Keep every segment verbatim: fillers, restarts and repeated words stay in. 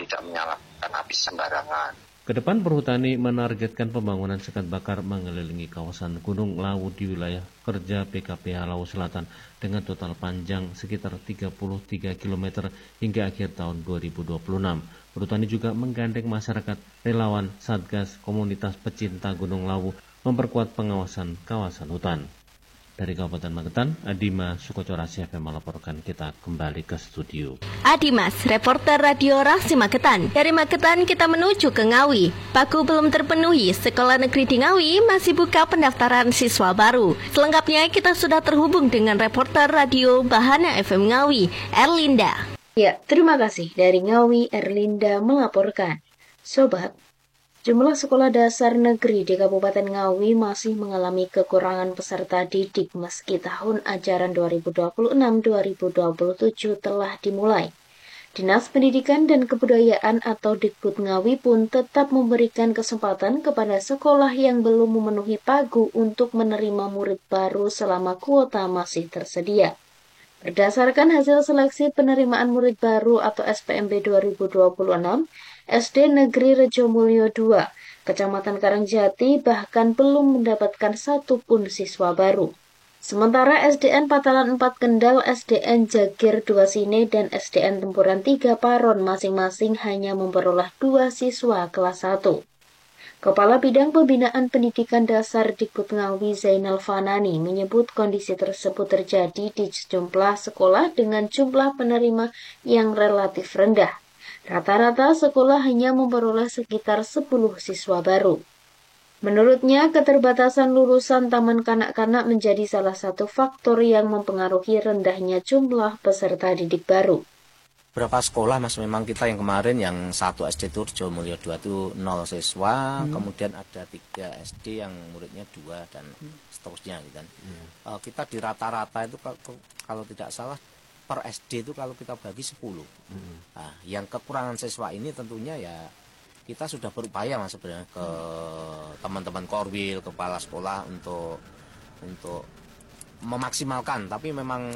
tidak menyalakan api sembarangan. Kedepan Perhutani menargetkan pembangunan sekat bakar mengelilingi kawasan Gunung Lawu di wilayah kerja P K P H Lawu Selatan dengan total panjang sekitar tiga puluh tiga kilometer hingga akhir tahun dua ribu dua puluh enam. Perhutani juga menggandeng masyarakat, relawan, Satgas, komunitas pecinta Gunung Lawu memperkuat pengawasan kawasan hutan. Dari Kabupaten Magetan, Adima Sukoco Rasi F M melaporkan. Kita kembali ke studio. Adimas, reporter Radio Rasi Magetan. Dari Magetan kita menuju ke Ngawi. Pagu belum terpenuhi, Sekolah Negeri di Ngawi masih buka pendaftaran siswa baru. Selengkapnya kita sudah terhubung dengan reporter Radio Bahana F M Ngawi, Erlinda. Ya, terima kasih. Dari Ngawi, Erlinda melaporkan. Sobat, jumlah sekolah dasar negeri di Kabupaten Ngawi masih mengalami kekurangan peserta didik meski tahun ajaran dua ribu dua puluh enam dua ribu dua puluh tujuh telah dimulai. Dinas Pendidikan dan Kebudayaan atau Dikbud Ngawi pun tetap memberikan kesempatan kepada sekolah yang belum memenuhi pagu untuk menerima murid baru selama kuota masih tersedia. Berdasarkan hasil seleksi penerimaan murid baru atau S P M B dua ribu dua puluh enam, S D Negeri Rejomulyo dua, Kecamatan Karangjati bahkan belum mendapatkan satu pun siswa baru. Sementara S D N Patalan empat Kendal, S D N Jagir dua Sine, dan S D N Tempuran tiga Paron masing-masing hanya memperoleh dua siswa kelas satu. Kepala Bidang Pembinaan Pendidikan Dasar Dikbud Ngawi Zainal Fanani menyebut kondisi tersebut terjadi di sejumlah sekolah dengan jumlah penerima yang relatif rendah. Rata-rata sekolah hanya memperoleh sekitar sepuluh siswa baru. Menurutnya, keterbatasan lulusan taman kanak-kanak menjadi salah satu faktor yang mempengaruhi rendahnya jumlah peserta didik baru. Berapa sekolah mas memang kita yang kemarin yang satu S D itu Rejomulyo dua itu nol siswa, hmm. kemudian ada tiga S D yang muridnya dua dan seterusnya gitu kan. Hmm. Uh, kita di rata-rata itu kalau, kalau tidak salah per S D itu kalau kita bagi sepuluh. Hmm. Nah, yang kekurangan siswa ini tentunya ya kita sudah berupaya mas sebenarnya ke teman-teman Korwil, kepala sekolah untuk untuk memaksimalkan, tapi memang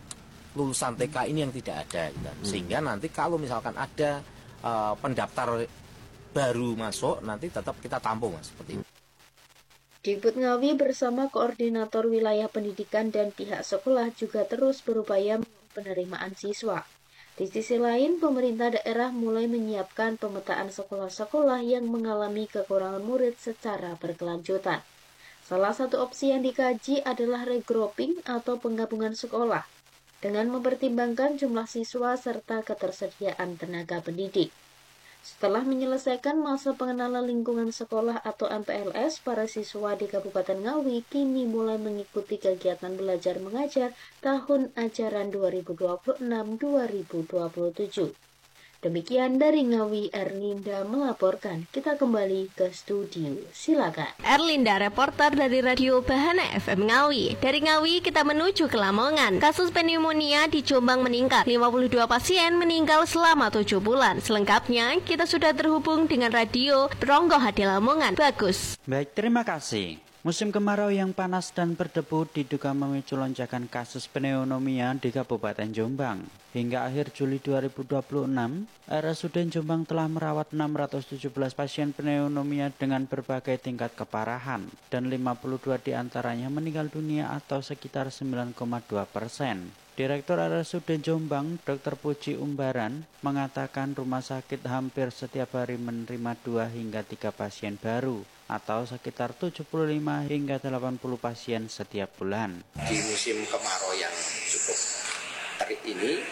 lulusan T K ini yang tidak ada gitu. Sehingga nanti kalau misalkan ada uh, pendaftar baru masuk, nanti tetap kita tampung mas, seperti itu. Dikbud Ngawi bersama Koordinator Wilayah Pendidikan dan pihak sekolah juga terus berupaya penerimaan siswa. Di sisi lain, pemerintah daerah mulai menyiapkan pemetaan sekolah-sekolah yang mengalami kekurangan murid secara berkelanjutan. Salah satu opsi yang dikaji adalah regrouping atau penggabungan sekolah, dengan mempertimbangkan jumlah siswa serta ketersediaan tenaga pendidik. Setelah menyelesaikan masa pengenalan lingkungan sekolah atau M P L S, para siswa di Kabupaten Ngawi kini mulai mengikuti kegiatan belajar mengajar tahun ajaran dua ribu dua puluh enam dua ribu dua puluh tujuh. Demikian dari Ngawi, Erlinda melaporkan. Kita kembali ke studio. Silakan. Erlinda, reporter dari Radio Bahana F M Ngawi. Dari Ngawi kita menuju ke Lamongan. Kasus pneumonia di Jombang meningkat. lima puluh dua pasien meninggal selama tujuh bulan. Selengkapnya kita sudah terhubung dengan Radio Ronggo H D Lamongan. Bagus. Baik, terima kasih. Musim kemarau yang panas dan berdebu diduga memicu lonjakan kasus pneumonia di Kabupaten Jombang. Hingga akhir Juli dua ribu dua puluh enam, R S U D Jombang telah merawat enam ratus tujuh belas pasien pneumonia dengan berbagai tingkat keparahan, dan lima puluh dua diantaranya meninggal dunia atau sekitar sembilan koma dua persen. Direktur R S U D Jombang, Dokter Puji Umbaran, mengatakan rumah sakit hampir setiap hari menerima dua hingga tiga pasien baru, atau sekitar tujuh puluh lima hingga delapan puluh pasien setiap bulan. Di musim kemarau yang cukup terik ini,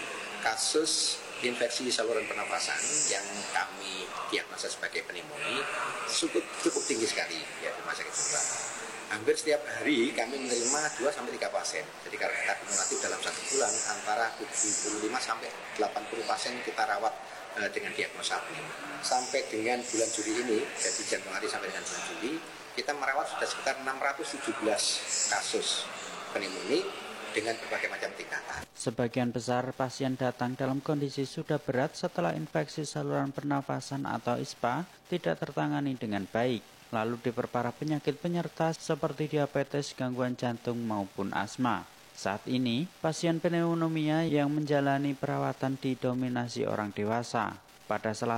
kasus infeksi saluran pernafasan yang kami diagnosa sebagai pneumonia cukup, cukup tinggi sekali ya di rumah sakit Jombang. Hampir setiap hari kami menerima dua sampai tiga pasien. Jadi kalau kita kumulatif dalam satu bulan antara tujuh puluh lima sampai delapan puluh pasien kita rawat uh, dengan diagnosa pneumonia. Sampai dengan bulan Juli ini, jadi Januari sampai dengan bulan Juli, kita merawat sudah sekitar enam ratus tujuh belas kasus pneumonia dengan berbagai macam tingkatan. Sebagian besar pasien datang dalam kondisi sudah berat setelah infeksi saluran pernafasan atau I S P A tidak tertangani dengan baik. Lalu diperparah penyakit penyerta seperti diabetes, gangguan jantung maupun asma. Saat ini, pasien pneumonia yang menjalani perawatan didominasi orang dewasa. Pada